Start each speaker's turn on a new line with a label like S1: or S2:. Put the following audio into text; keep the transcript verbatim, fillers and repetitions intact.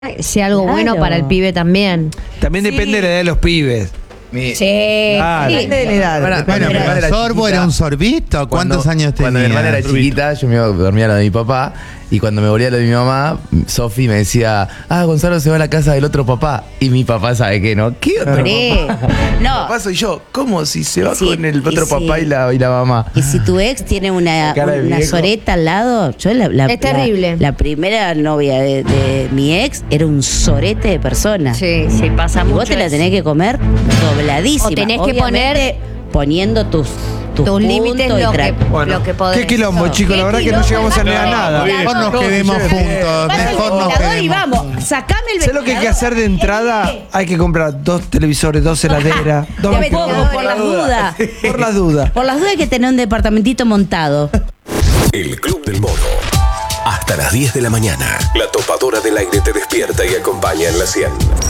S1: sea algo
S2: Claro.
S1: bueno para el pibe también.
S3: También
S4: Sí.
S3: depende de la edad de los pibes.
S5: Mi-
S1: Sí.
S3: Claro.
S1: sí.
S4: Depende de la edad.
S5: Bueno,
S4: Depende
S5: bueno,
S4: de la
S5: mi
S4: edad.
S5: hermana era
S6: ¿Sorbo
S5: chiquita.
S6: era un sorbito? ¿Cuántos
S5: Cuando-
S6: años tenía?
S5: Cuando mi hermana era chiquita, yo me iba a dormir a lo de mi papá. Y cuando me volvía a lo de mi mamá, Sofi me decía, ah, Gonzalo se va a la casa del otro papá. Y mi papá sabe que no. ¿Qué otro
S2: Hombre,
S5: papá?
S2: no.
S5: Papá soy yo. ¿Cómo si se va
S2: Sí,
S5: con el
S2: y
S5: otro
S2: si-
S5: papá y la, y la mamá?
S2: Y si tu ex tiene una,
S5: Cara de
S2: una
S5: viejo.
S2: soreta al lado, yo la, la-
S1: Es terrible.
S2: La, la primera novia de, de mi ex era un sorete de persona.
S1: Sí, sí, pasa
S2: Y
S1: mucho.
S2: vos te la
S1: eso.
S2: tenés que comer dobladísima.
S1: O tenés que
S2: Obviamente, poniendo tus, tus,
S1: tus límites,
S2: puntos y
S1: lo que,
S2: tra-
S3: Bueno,
S1: lo que podés.
S3: qué quilombo, chicos. La
S2: ¿Qué
S3: verdad que no
S2: quilombo?
S3: llegamos a
S2: Vamos,
S3: nada.
S6: Mejor nos
S3: No,
S6: quedemos
S3: yo-
S6: juntos.
S2: Pasa el
S6: Mejor nos
S2: ventilador y
S6: quedemos.
S2: vamos, sacame el
S3: ¿Sabes lo que hay que
S2: ventilador.
S3: hacer de entrada? Hay que comprar dos televisores, dos heladeras, dos
S2: De a
S3: microondas.
S2: poco, por las dudas.
S3: Por las dudas.
S2: Por las dudas hay que tener un departamentito montado.
S7: El Club del Mono. Hasta las diez de la mañana. La topadora del aire te despierta y acompaña en la cien.